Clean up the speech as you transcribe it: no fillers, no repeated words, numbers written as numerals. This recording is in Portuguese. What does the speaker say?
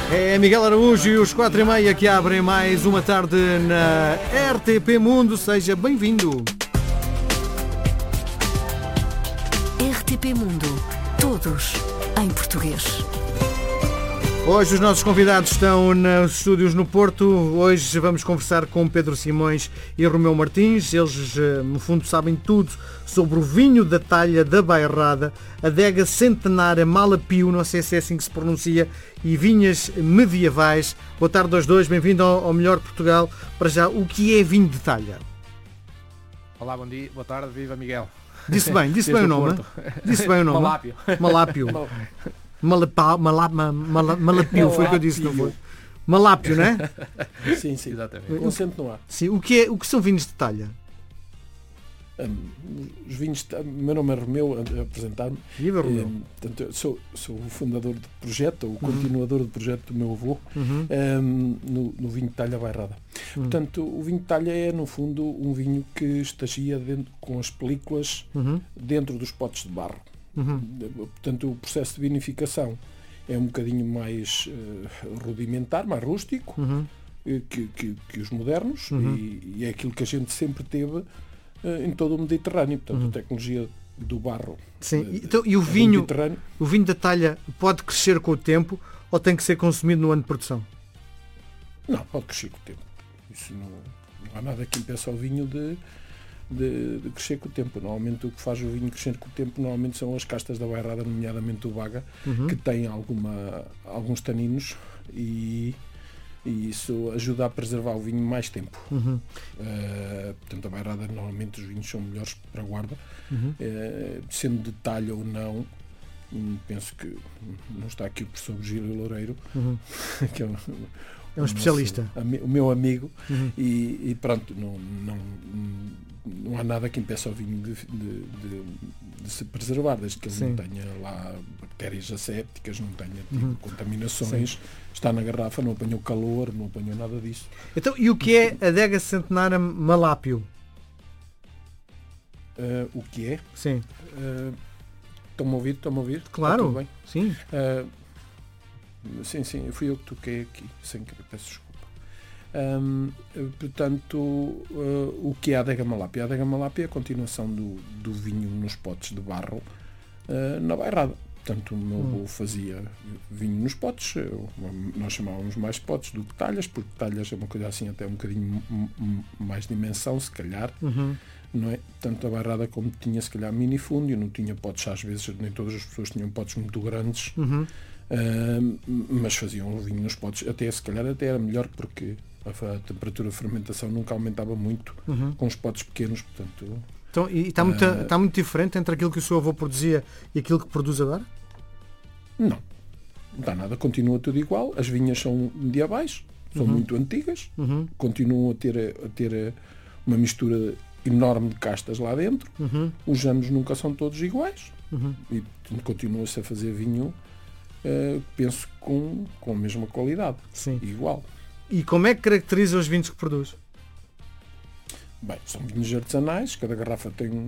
É Miguel Araújo e os 4h30 que abrem mais uma tarde na RTP Mundo. Seja bem-vindo. RTP Mundo. Todos em português. Hoje os nossos convidados estão nos estúdios no Porto. Hoje vamos conversar com Pedro Simões e Romeu Martins. Eles, no fundo, sabem tudo sobre o vinho da talha da Bairrada, adega centenária Malapio, não sei se é assim que se pronuncia, e vinhas medievais. Boa tarde aos dois, bem-vindo ao Melhor Portugal. Para já, o que é vinho de talha? Olá, bom dia, boa tarde, viva Miguel. Disse bem o nome? Disse bem o nome? Malápio. Malápio. Malapio, foi o que eu disse, não foi? Malápio, não é? Sim, sim. Exatamente. Consente no ar. Sim, o que são vinhos de talha? Os vinhos, meu nome é Romeu, apresentar-me. Viva, Romeu. Portanto, eu sou o fundador do projeto, o continuador do projeto do meu avô, no vinho de talha Bairrada. Portanto, o vinho de talha é, no fundo, um vinho que estagia com as películas dentro dos potes de barro. Portanto, o processo de vinificação é um bocadinho mais rudimentar, mais rústico que os modernos, e é aquilo que a gente sempre teve em todo o Mediterrâneo. Portanto, a tecnologia do barro. Sim. E o vinho da talha pode crescer com o tempo ou tem que ser consumido no ano de produção? Não, pode crescer com o tempo. Isso não há nada que impeça o vinho de crescer com o tempo. Normalmente o que faz o vinho crescer com o tempo normalmente são as castas da Bairrada, nomeadamente o Baga, que tem alguns taninos e isso ajuda a preservar o vinho mais tempo. Portanto, a Bairrada, normalmente os vinhos são melhores para a guarda, sendo de talha ou não. Penso que não está aqui o professor Virgílio Loureiro, que é um especialista. O meu amigo, e pronto, não há nada que impeça o vinho de se preservar, desde que ele não tenha lá bactérias assépticas, não tenha contaminações. Sim. Está na garrafa, não apanhou calor, não apanhou nada disso. Então, e o que é a adega centenária Malápio? O que é? Sim. Estão-me a ouvir? Claro. Está tudo bem? Sim. Sim, fui eu que toquei aqui, sem querer, peço desculpa. Portanto, o que é a adega Malápio? A adega Malápio é a continuação do vinho nos potes de barro na Bairrada. Portanto, o meu avô fazia vinho nos potes, nós chamávamos mais potes do que talhas, porque talhas é uma coisa assim até um bocadinho mais dimensão, se calhar, não é? Tanto a Bairrada como tinha, se calhar, minifúndio, não tinha potes, às vezes nem todas as pessoas tinham potes muito grandes, mas faziam o vinho nos potes, se calhar até era melhor, porque a temperatura de fermentação nunca aumentava muito com os potes pequenos, portanto... Então, e está muito diferente entre aquilo que o seu avô produzia e aquilo que produz agora? Não está nada, continua tudo igual. As vinhas são medievais, são muito antigas, continuam a ter uma mistura enorme de castas lá dentro. Os anos nunca são todos iguais, e continua-se a fazer vinho, penso, com a mesma qualidade. Sim. Igual. E como é que caracteriza os vinhos que produz? Bem, são vinhos artesanais, cada garrafa tem